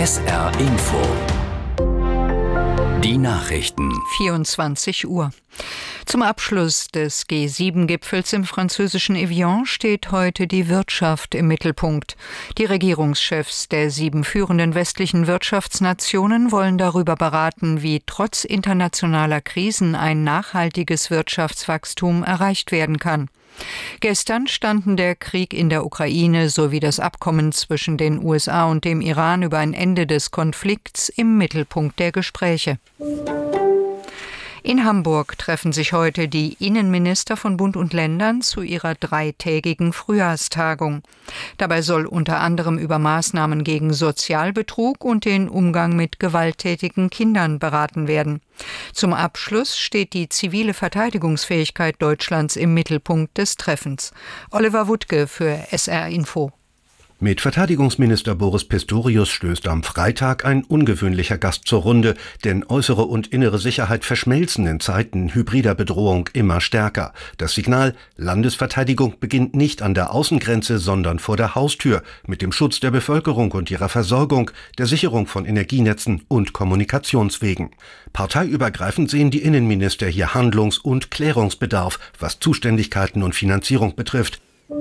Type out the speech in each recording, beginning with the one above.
SR Info. Die Nachrichten. 24 Uhr. Zum Abschluss des G7-Gipfels im französischen Evian steht heute die Wirtschaft im Mittelpunkt. Die Regierungschefs der 7 führenden westlichen Wirtschaftsnationen wollen darüber beraten, wie trotz internationaler Krisen ein nachhaltiges Wirtschaftswachstum erreicht werden kann. Gestern standen der Krieg in der Ukraine sowie das Abkommen zwischen den USA und dem Iran über ein Ende des Konflikts im Mittelpunkt der Gespräche. In Hamburg treffen sich heute die Innenminister von Bund und Ländern zu ihrer 3-tägigen Frühjahrstagung. Dabei soll unter anderem über Maßnahmen gegen Sozialbetrug und den Umgang mit gewalttätigen Kindern beraten werden. Zum Abschluss steht die zivile Verteidigungsfähigkeit Deutschlands im Mittelpunkt des Treffens. Oliver Wuttke für SR Info. Mit Verteidigungsminister Boris Pistorius stößt am Freitag ein ungewöhnlicher Gast zur Runde, denn äußere und innere Sicherheit verschmelzen in Zeiten hybrider Bedrohung immer stärker. Das Signal: Landesverteidigung beginnt nicht an der Außengrenze, sondern vor der Haustür, mit dem Schutz der Bevölkerung und ihrer Versorgung, der Sicherung von Energienetzen und Kommunikationswegen. Parteiübergreifend sehen die Innenminister hier Handlungs- und Klärungsbedarf, was Zuständigkeiten und Finanzierung betrifft.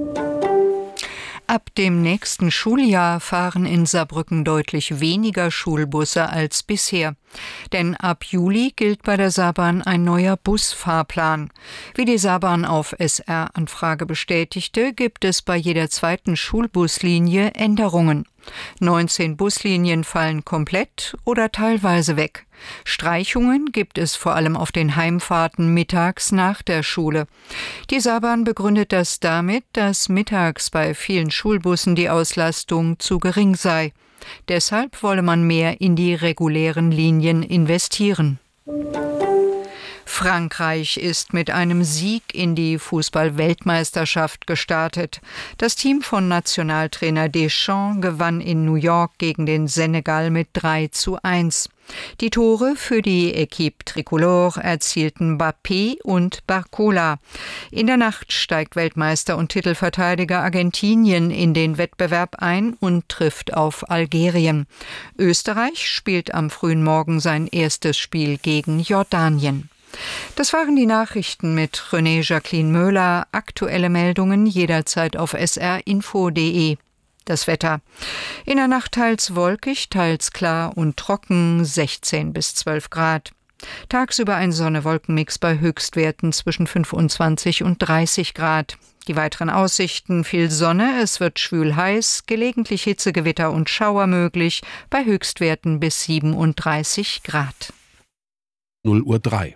Ab dem nächsten Schuljahr fahren in Saarbrücken deutlich weniger Schulbusse als bisher. Denn ab Juli gilt bei der Saarbahn ein neuer Busfahrplan. Wie die Saarbahn auf SR-Anfrage bestätigte, gibt es bei jeder zweiten Schulbuslinie Änderungen. 19 Buslinien fallen komplett oder teilweise weg. Streichungen gibt es vor allem auf den Heimfahrten mittags nach der Schule. Die Saarbahn begründet das damit, dass mittags bei vielen Schulbussen die Auslastung zu gering sei. Deshalb wolle man mehr in die regulären Linien investieren. Frankreich ist mit einem Sieg in die Fußball-Weltmeisterschaft gestartet. Das Team von Nationaltrainer Deschamps gewann in New York gegen den Senegal mit 3:1. Die Tore für die Équipe Tricolore erzielten Mbappé und Barcola. In der Nacht steigt Weltmeister und Titelverteidiger Argentinien in den Wettbewerb ein und trifft auf Algerien. Österreich spielt am frühen Morgen sein erstes Spiel gegen Jordanien. Das waren die Nachrichten mit René Jacqueline Möhler. Aktuelle Meldungen jederzeit auf srinfo.de. Das Wetter. In der Nacht teils wolkig, teils klar und trocken, 16 bis 12 Grad. Tagsüber ein Sonne-Wolken-Mix bei Höchstwerten zwischen 25 und 30 Grad. Die weiteren Aussichten: viel Sonne, es wird schwül heiß, gelegentlich Hitzegewitter und Schauer möglich, bei Höchstwerten bis 37 Grad. 0:03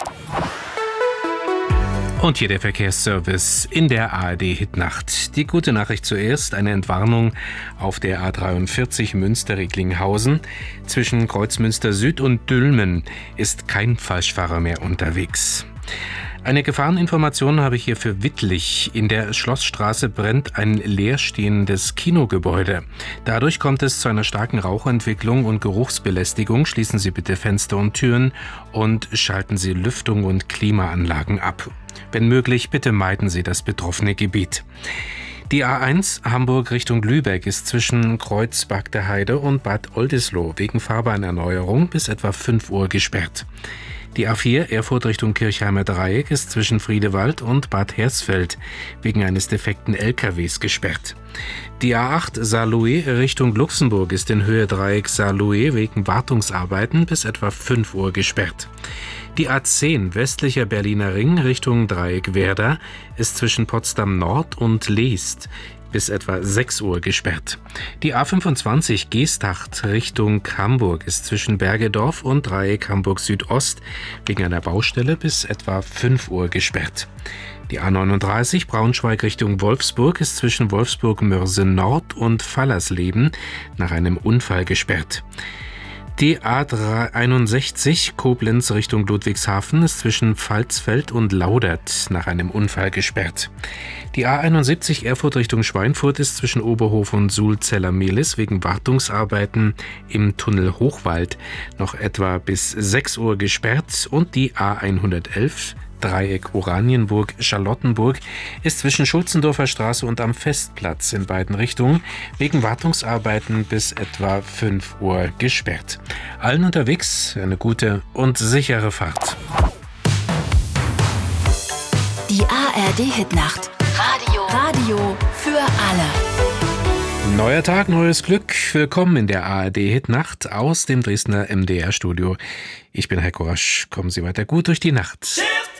Und hier der Verkehrsservice in der ARD-Hitnacht. Die gute Nachricht zuerst: eine Entwarnung auf der A43 Münster-Recklinghausen. Zwischen Kreuzmünster Süd und Dülmen ist kein Falschfahrer mehr unterwegs. Eine Gefahreninformation habe ich hier für Wittlich. In der Schlossstraße brennt ein leerstehendes Kinogebäude. Dadurch kommt es zu einer starken Rauchentwicklung und Geruchsbelästigung. Schließen Sie bitte Fenster und Türen und schalten Sie Lüftung und Klimaanlagen ab. Wenn möglich, bitte meiden Sie das betroffene Gebiet. Die A1 Hamburg Richtung Lübeck ist zwischen Kreuzberg der Heide und Bad Oldesloe wegen Fahrbahnerneuerung bis etwa 5 Uhr gesperrt. Die A4 Erfurt Richtung Kirchheimer Dreieck ist zwischen Friedewald und Bad Hersfeld wegen eines defekten LKWs gesperrt. Die A8 Saarlouis Richtung Luxemburg ist in Höhe Dreieck Saarlouis wegen Wartungsarbeiten bis etwa 5 Uhr gesperrt. Die A10 westlicher Berliner Ring Richtung Dreieck Werder ist zwischen Potsdam Nord und Leest bis etwa 6 Uhr gesperrt. Die A25 Geesthacht Richtung Hamburg ist zwischen Bergedorf und Dreieck Hamburg Südost wegen einer Baustelle bis etwa 5 Uhr gesperrt. Die A39 Braunschweig Richtung Wolfsburg ist zwischen Wolfsburg-Mörse Nord und Fallersleben nach einem Unfall gesperrt. Die A61 Koblenz Richtung Ludwigshafen ist zwischen Pfalzfeld und Laudert nach einem Unfall gesperrt. Die A71 Erfurt Richtung Schweinfurt ist zwischen Oberhof und Sulzeller-Mehlis wegen Wartungsarbeiten im Tunnel Hochwald noch etwa bis 6 Uhr gesperrt und die A111 Dreieck Oranienburg-Charlottenburg ist zwischen Schulzendorfer Straße und am Festplatz in beiden Richtungen wegen Wartungsarbeiten bis etwa 5 Uhr gesperrt. Allen unterwegs eine gute und sichere Fahrt. Die ARD-Hitnacht. Radio für alle. Neuer Tag, neues Glück. Willkommen in der ARD-Hitnacht aus dem Dresdner MDR-Studio. Ich bin Heiko Rasch. Kommen Sie weiter gut durch die Nacht.